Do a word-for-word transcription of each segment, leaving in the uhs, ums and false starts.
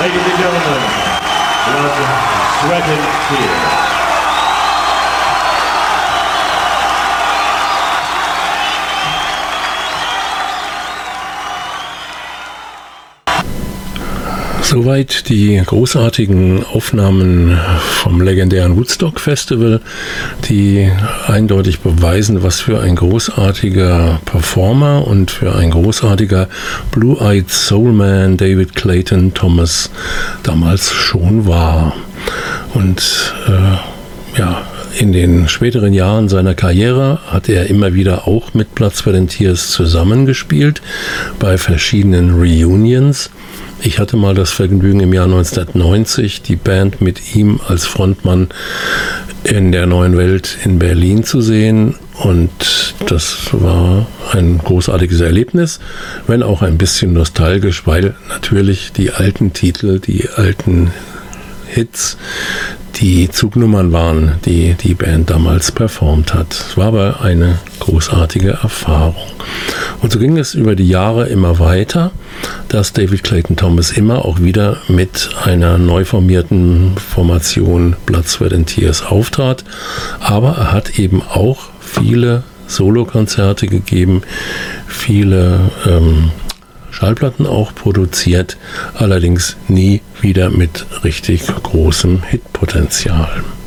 Ladies and gentlemen, Blood, Sweat and Tears. Soweit die großartigen Aufnahmen vom legendären Woodstock Festival, die eindeutig beweisen, was für ein großartiger Performer und für ein großartiger Blue-Eyed Soul Man David Clayton Thomas damals schon war. Und äh, ja, in den späteren Jahren seiner Karriere hat er immer wieder auch mit Blood, Sweat and Tears zusammengespielt bei verschiedenen Reunions. Ich hatte mal das Vergnügen, im Jahr neunzehnhundertneunzig die Band mit ihm als Frontmann in der Neuen Welt in Berlin zu sehen. Und das war ein großartiges Erlebnis, wenn auch ein bisschen nostalgisch, weil natürlich die alten Titel, die alten Hits, die Zugnummern waren, die die Band damals performt hat. Es war aber eine großartige Erfahrung. Und so ging es über die Jahre immer weiter, dass David Clayton Thomas immer auch wieder mit einer neu formierten Formation Blood, Sweat and Tears auftrat. Aber er hat eben auch viele Solokonzerte gegeben, viele ähm, Schallplatten auch produziert, allerdings nie wieder mit richtig großem Hitpotenzial.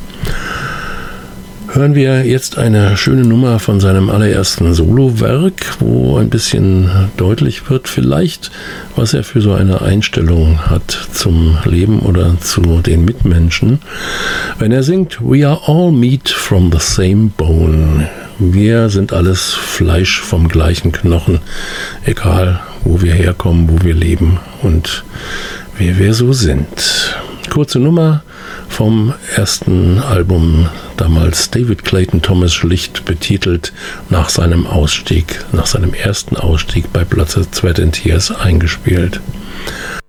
Hören wir jetzt eine schöne Nummer von seinem allerersten Solowerk, wo ein bisschen deutlich wird, vielleicht, was er für so eine Einstellung hat zum Leben oder zu den Mitmenschen. Wenn er singt, "We are all meat from the same bone." Wir sind alles Fleisch vom gleichen Knochen, egal wo wir herkommen, wo wir leben und wer wir so sind. Kurze Nummer vom ersten Album, damals David Clayton Thomas schlicht betitelt, nach seinem Ausstieg, nach seinem ersten Ausstieg bei Blood, Sweat and Tears eingespielt.